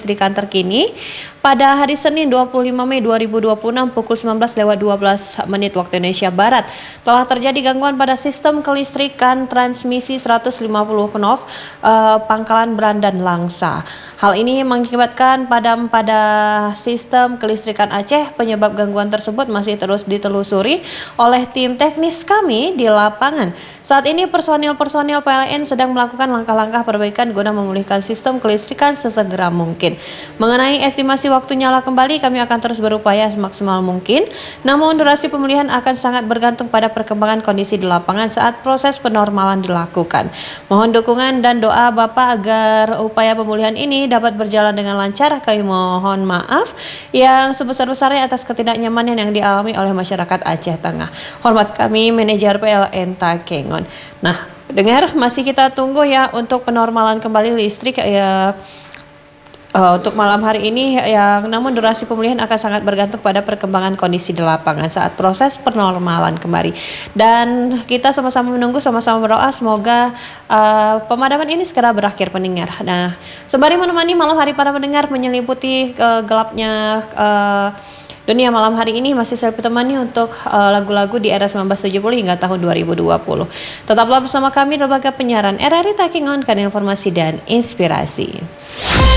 kelistrikan terkini pada hari Senin 25 Mei 2026 pukul 19.12 waktu Indonesia Barat. Telah terjadi gangguan pada sistem kelistrikan transmisi 150 knov Pangkalan Brandan Langsa. Hal ini mengakibatkan padam pada sistem kelistrikan Aceh. Penyebab gangguan tersebut masih terus ditelusuri oleh tim teknis kami di lapangan. Saat ini personil PLN sedang melakukan langkah-langkah perbaikan guna memulihkan sistem kelistrikan sesegera mungkin. Mengenai estimasi waktu nyala kembali, kami akan terus berupaya semaksimal mungkin. Namun durasi pemulihan akan sangat bergantung pada perkembangan kondisi di lapangan saat proses penormalan dilakukan. Mohon dukungan dan doa Bapak agar upaya pemulihan ini dapat berjalan dengan lancar. Kami mohon maaf yang sebesar-besarnya atas ketidaknyamanan yang dialami oleh masyarakat Aceh Tengah. Hormat kami, manajer PLN Takengon. Nah, dengar masih kita tunggu ya untuk penormalan kembali listrik ya. Untuk malam hari ini namun durasi pemulihan akan sangat bergantung pada perkembangan kondisi di lapangan saat proses penormalan kembali. Dan kita sama-sama menunggu, sama-sama berdoa semoga pemadaman ini segera berakhir pendengar. Nah, sembari menemani malam hari para pendengar menyelimuti gelapnya dunia malam hari ini, masih saya temani untuk lagu-lagu di era 1970 hingga tahun 2020. Tetaplah bersama kami lembaga penyiaran RRI Takengon, karena informasi dan inspirasi.